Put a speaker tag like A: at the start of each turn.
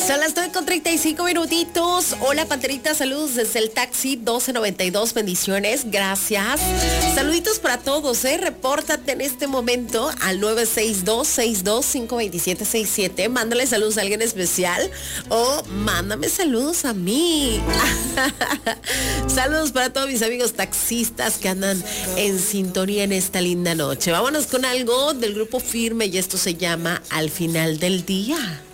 A: Son las 9:35 minutitos. Hola, Panterita, saludos desde el taxi 1292, bendiciones, gracias. Saluditos para todos, repórtate en este momento al 962-625-2767. Mándale saludos a alguien especial o mándame saludos a mí. Saludos para todos mis amigos taxistas que andan en sintonía en esta linda noche. Vámonos con algo del grupo Firme y esto se llama Al Final del Día.